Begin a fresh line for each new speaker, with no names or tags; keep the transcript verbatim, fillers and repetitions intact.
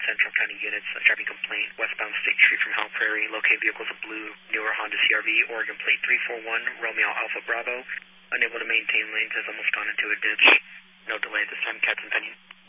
Central County units, a driving complaint, westbound State Street from Howell Prairie, locate vehicles of blue, newer Honda C R V, Oregon plate three four one, Romeo Alpha Bravo, unable to maintain lanes, has almost gone into a ditch. No delay at this time, Captain Penny.